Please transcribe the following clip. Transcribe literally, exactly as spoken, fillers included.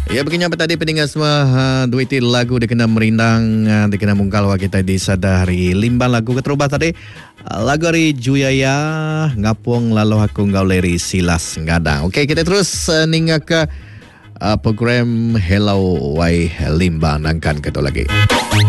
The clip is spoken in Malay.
Ya, begini apa tadi pendengar semua, uh, duit lagu dia kena merindang, uh, dia kena mungkal wa kita di sadari limbang lagu keterubah tadi. Uh, lagu dari Juyaya ngapung lalu aku ngau leri silas ngadang. Okey, kita terus uh, ninga ke uh, program Hello Wai Limbang nangkan ketu lagi.